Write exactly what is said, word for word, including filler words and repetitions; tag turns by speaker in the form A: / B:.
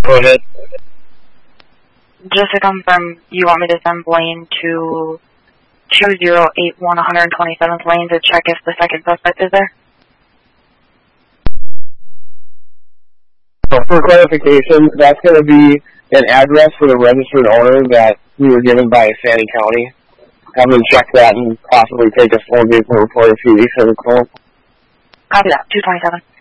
A: Go ahead.
B: Just to confirm, you want me to send Blaine to two zero eight one one twenty-seventh lane to check if the second suspect is there?
A: So for clarification, that's going to be an address for the registered owner that we were given by Fannin County. Have them check that and possibly take a full vehicle report if you need to.
B: Copy that, two twenty-seven.